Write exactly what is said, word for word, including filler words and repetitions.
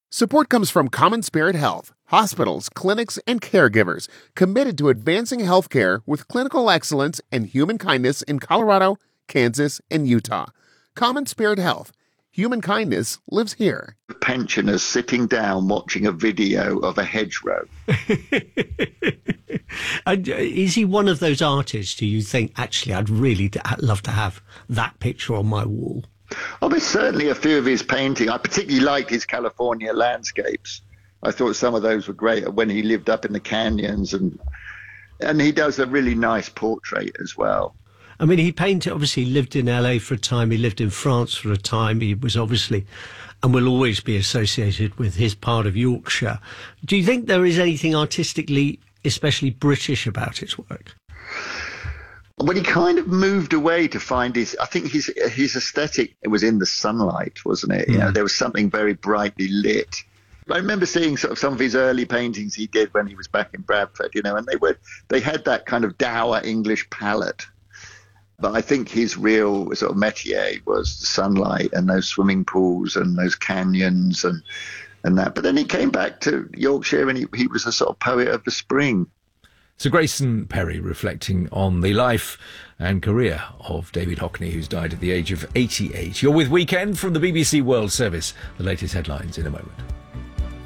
Support comes from Common Spirit Health, hospitals, clinics, and caregivers committed to advancing healthcare with clinical excellence and human kindness in Colorado, Kansas, and Utah. Common Spirit Health. Human kindness lives here. Pensioners sitting down watching a video of a hedgerow. And is he one of those artists who you think, actually, I'd really love to have that picture on my wall? Oh, there's certainly a few of his painting. I particularly liked his California landscapes. I thought some of those were great when he lived up in the canyons, and and he does a really nice portrait as well. I mean, he painted, obviously lived in L A for a time, he lived in France for a time, he was obviously, and will always be associated with his part of Yorkshire. Do you think there is anything artistically, especially British, about his work? When he kind of moved away to find his, I think his his aesthetic, it was in the sunlight, wasn't it? Mm. You know, there was something very brightly lit. I remember seeing sort of some of his early paintings he did when he was back in Bradford, you know, and they were they had that kind of dour English palette. But I think his real sort of métier was the sunlight and those swimming pools and those canyons and and that. But then he came back to Yorkshire and he, he was a sort of poet of the spring. Sir Grayson Perry reflecting on the life and career of David Hockney, who's died at the age of eighty-eight. You're with Weekend from the B B C World Service. The latest headlines in a moment.